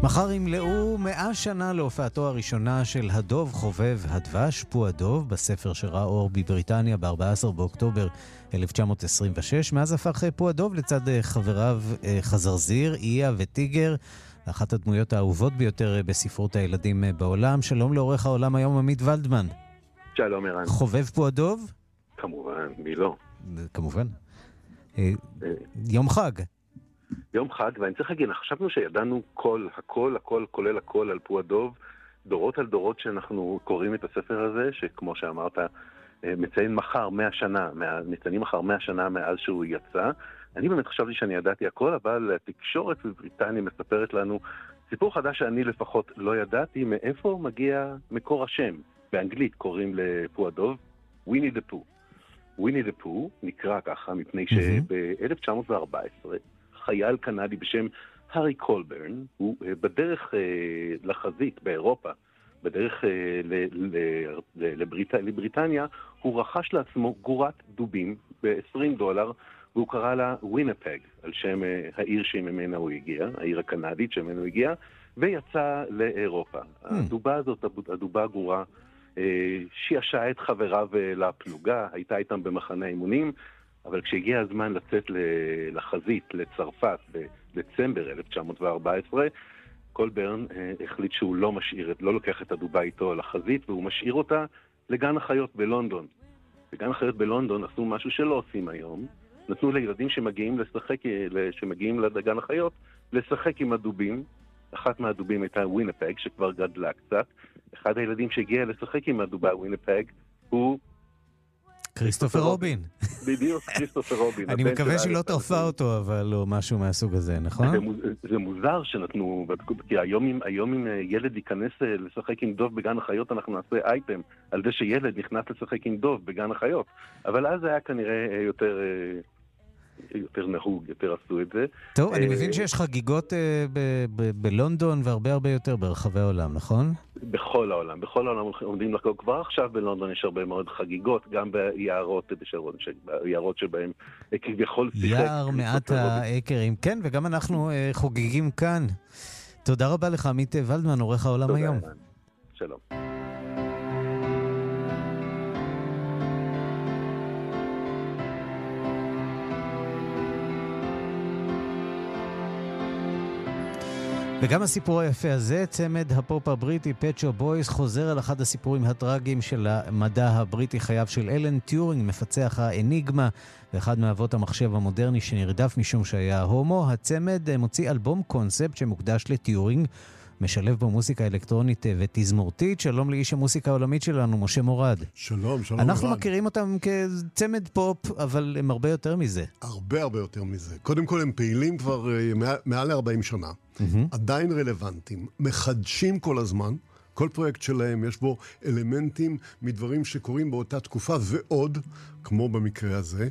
מחר ימלאו 100 שנה להופעתו הראשונה של הדוב חובב הדבש, פועדוב, בספר שראה אור בבריטניה ב-14 באוקטובר 1926. מאז הפך פועדוב לצד חבריו חזרזיר, איה וטיגר, לאחת הדמויות האהובות ביותר בספרות הילדים בעולם. שלום לעורך העולם היום עמית ולדמן. שלום ערן. חובב פועדוב? כמובן, מי לא? כמובן. יום חג. יום חג, ואני צריך להגיד, חשבנו שידענו הכל, כולל הכל על פועדוב, דורות על דורות שאנחנו קוראים את הספר הזה, שכמו שאמרת, מציין מחר 100 שנה, מציינים מחר 100 שנה מאז שהוא יצא. אני באמת חשבתי שאני ידעתי הכל, אבל התקשורת בבריטניה מספרת לנו סיפור חדש שאני לפחות לא ידעתי, מאיפה מגיע מקור השם. באנגלית קוראים לפועדוב ויני דה פו. ויני דה פו נקרא ככה מפני שב-1914 חייל קנדי בשם הארי קולברן, הוא בדרך לחזית באירופה, בדרך לבריטניה, הוא רכש לעצמו גורת דובים ב$20, והוא קרא לה ווינפג, על שם העיר שממנה הוא הגיע, העיר הקנדית שממנה הוא הגיע, ויצא לאירופה. הדובה הזאת, הדובה הגורה, שישעה את חבריו לפלוגה, הייתה איתם במחנה אימונים, אבל כשהגיע הזמן לצאת לחזית, לצרפת, בדצמבר 1914, קולברן החליט שהוא לא לוקח את הדובה איתו לחזית, והוא משאיר אותה לגן החיות בלונדון. בגן החיות בלונדון עשו משהו שלא עושים היום, נתנו לילדים שמגיעים לגן החיות לשחק עם הדובים. אחת מהדובים הייתה ווינפג, שכבר גדלה קצת. אחד הילדים שהגיע לשחק עם הדובה ווינפג הוא כריסטופר רובין. בדיוק, כריסטופר רובין. אני מקווה שלא תעופה אותו, אבל לא משהו מהסוג הזה, נכון? זה מוזר שנתנו, כי היום אם ילד ייכנס לשחק עם דוב בגן החיות, אנחנו נעשה אייטם על זה שילד נכנס לשחק עם דוב בגן החיות. אבל אז היה כנראה יותר נהוג, יותר עשו את זה. טוב, אני מבין שיש חגיגות בלונדון והרבה יותר ברחבי העולם, נכון? בכל העולם עומדים לחגוג. כבר עכשיו בלונדון יש הרבה מאוד חגיגות, גם ביערות שבהם כביכול שיחק. יער מעט האקרים, כן, וגם אנחנו חוגגים כאן. תודה רבה לך, עמית ולדמן, עורך העולם היום. תודה, שלום. וגם הסיפור היפה הזה, צמד הפופ הבריטי Pet Shop Boys, חוזר על אחד הסיפורים הטרגיים של המדע הבריטי, חייו של אלן טיורינג, מפצח האניגמה ואחד מאבות המחשב המודרני שנרדף משום שהיה הומו. הצמד מוציא אלבום קונספט שמוקדש לטיורינג, משלב בו מוזיקה אלקטרונית ותזמורתית. שלום לאיש המוסיקה העולמית שלנו, משה מורד. שלום. אנחנו מכירים אותם כצמד פופ, אבל הם הרבה יותר מזה. הרבה יותר מזה. קודם כל הם פעילים כבר מעל 40 שנה. עדיין רלוונטיים. מחדשים כל הזמן. כל פרויקט שלהם יש בו אלמנטים מדברים שקורים באותה תקופה ועוד, כמו במקרה הזה.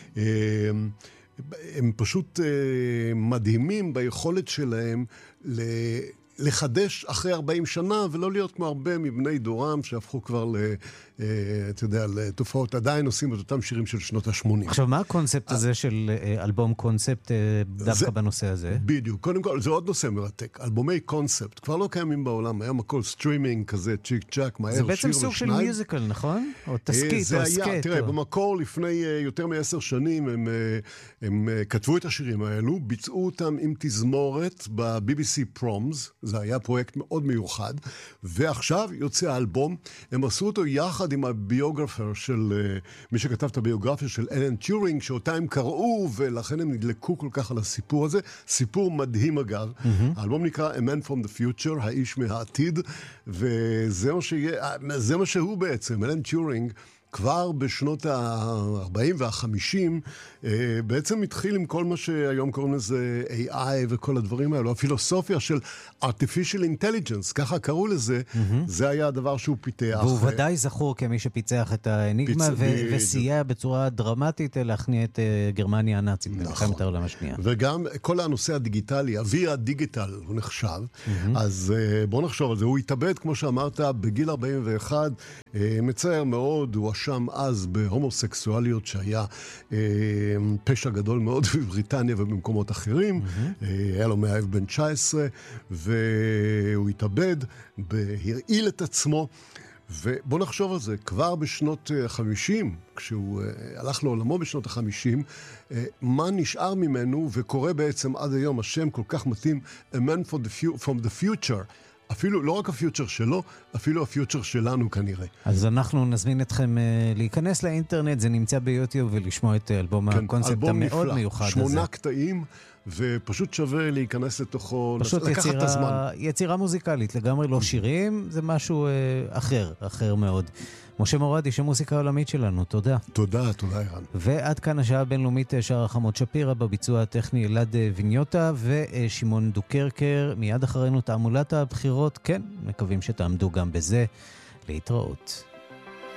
הם פשוט מדהימים ביכולת שלהם לחדש אחרי 40 שנה, ולא להיות כמו הרבה מבני דורם שהפכו כבר לתופעות, עדיין עושים את אותם שירים של שנות ה-80. עכשיו, מה הקונספט הזה של אלבום קונספט דווקא בנושא הזה? בדיוק. קודם כל, זה עוד נושא מרתק. אלבומי קונספט כבר לא קיימים בעולם. היום הכל סטרימינג כזה, צ'יק צ'ק, מהר, שיר ושניים. זה בעצם סוג של מיוזיקל, נכון? או תסקית, או סקט. תראה, במקור לפני יותר מ10 שנים הם כתבו את השירים האלו, ביצעו אותם עם תזמורת ב-BBC Proms, זה היה פרויקט מאוד מיוחד, ועכשיו יוצא האלבום, הם עשו אותו יחד עם הביוגרפר של, מי שכתב את הביוגרפיה של אלן טיורינג, שאותה הם קראו, ולכן הם נדלקו כל כך על הסיפור הזה. סיפור מדהים אגב. האלבום נקרא A Man from the Future, האיש מהעתיד, וזה מה שהוא בעצם, אלן טיורינג, כבר בשנות ה-40 וה-50, בעצם התחיל עם כל מה שהיום קוראים לזה AI וכל הדברים האלו, הפילוסופיה של Artificial Intelligence, ככה קראו לזה, זה היה הדבר שהוא פיתח. והוא ודאי זכור כמי שפיצח את האניגמה וסייע בצורה דרמטית להכניע את גרמניה הנאצית במלחמת העולם השנייה. וגם כל הנושא הדיגיטלי, אבי הדיגיטל הוא נחשב, אז בוא נחשוב על זה, הוא התאבד, כמו שאמרת, בגיל 41, מצער מאוד, הוא הואשם אז בהומוסקסואליות שהיה פשע גדול מאוד בבריטניה ובמקומות אחרים. היה לו מאהב בן 19 והוא התאבד, הרעיל את עצמו. ובוא נחשוב על זה, כבר בשנות ה-50, כשהוא הלך לעולמו בשנות ה-50, מה נשאר ממנו וקורא בעצם עד היום, השם כל כך מתאים, A Man from the Future. אפילו, לא רק הפיוטר שלו, אפילו הפיוטר שלנו כנראה. אז אנחנו נזמין אתכם להיכנס לאינטרנט, זה נמצא ביוטיוב ולשמוע את אלבום הקונספט המאוד מיוחד הזה. 8 קטעים, ופשוט שווה להיכנס לתוכו, לקחת את הזמן. יצירה מוזיקלית, לגמרי לא שירים, זה משהו אחר מאוד. משה מורד, איש המוסיקה העולמית שלנו, תודה. תודה ערן. ועד כאן השעה הבינלאומית שער החמות שפירא, בביצוע הטכני אלעד ויניוטה ושמעון דוקרקר. מיד אחרינו תעמולת הבחירות, כן, מקווים שתעמדו גם בזה. להתראות.